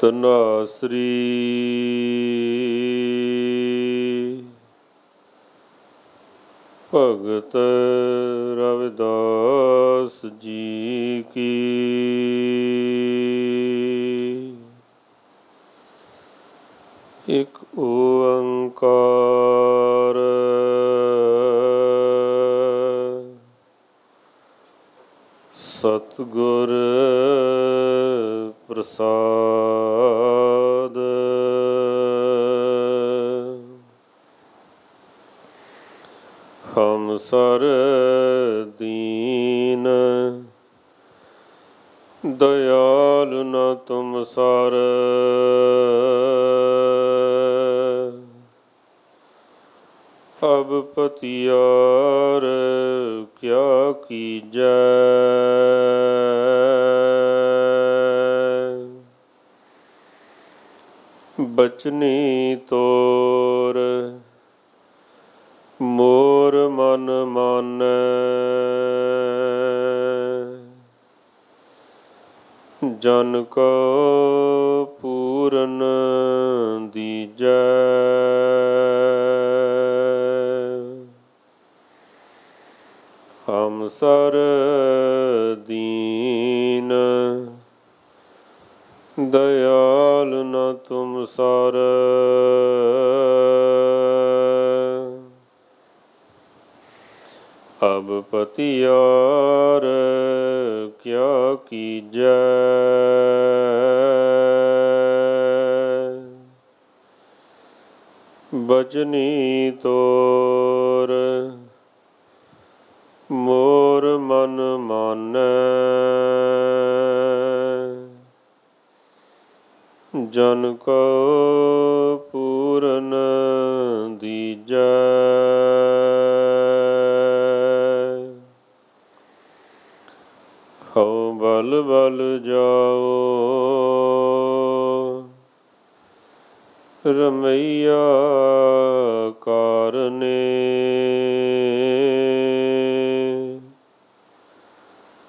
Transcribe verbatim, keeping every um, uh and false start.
ਧਨਾਸਰੀ ਭਗਤ ਰਵਿਦਾਸ ਜੀ ਕੀ। ਇੱਕ ਓੰਕਾਰ ਸਤਿਗੁਰ ਪ੍ਰਸਾਦ। ਹਮ ਸਰ ਦੀਨ ਦਇਆਲ ਨ ਤੁਮ ਸਰ। ਅਬ ਪਤਿਆਰ ਕਿਆ ਕੀਜੈ। ਬਚਨੀ ਤੋਰ ਮੋਰ ਮਨ ਮਾਨੈ। ਜਨ ਕੋ ਪੂਰਨ ਦੀਜੈ। ਹਮ ਸਰ ਦੀਨ ਦਇਆਲ ਨ ਤੁਮ ਸਰ। ਅਬ ਪਤਿਆਰ ਕਿਆ ਕੀਜੈ। ਬਚਨੀ ਤੋਰ ਮੋਰ ਮਨ ਮਾਨੈ। ਜਨ ਕੋ ਪੂਰਨ ਦੀਜੈ। ਹਉ ਬਲ ਬਲ ਜਾਓ ਰਮਈਆ ਕਾਰਨੇ।